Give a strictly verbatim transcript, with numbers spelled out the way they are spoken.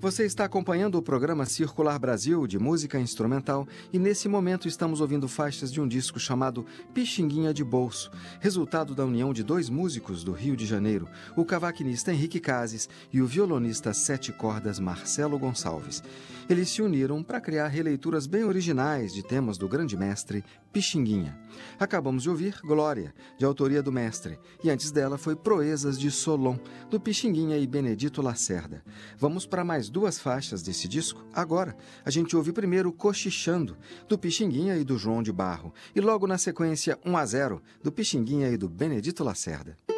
Você está acompanhando o programa Circular Brasil de música instrumental e nesse momento estamos ouvindo faixas de um disco chamado Pixinguinha de Bolso, resultado da união de dois músicos do Rio de Janeiro, o cavaquinista Henrique Cases e o violonista sete cordas Marcelo Gonçalves. Eles se uniram para criar releituras bem originais de temas do grande mestre Pixinguinha. Acabamos de ouvir Glória, de autoria do mestre, e antes dela foi Proezas de Solon, do Pixinguinha e Benedito Lacerda. Vamos para mais duas faixas desse disco. Agora, a gente ouve primeiro Cochichando, do Pixinguinha e do João de Barro, e logo na sequência um a zero, do Pixinguinha e do Benedito Lacerda.